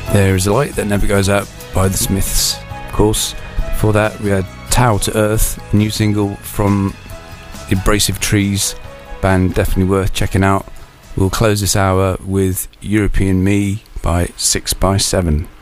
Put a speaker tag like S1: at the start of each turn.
S1: There Is a Light That Never Goes Out by The Smiths, of course. Before that, we had Towel to Earth, a new single from the Abrasive Trees band, definitely worth checking out. We'll close this hour with European Me by 6x7.